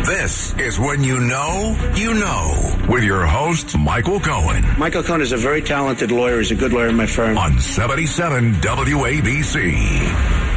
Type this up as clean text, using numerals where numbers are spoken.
This is When You Know, with your host, Michael Cohen. Michael Cohen is a very talented lawyer. He's a good lawyer in my firm. On 77 WABC.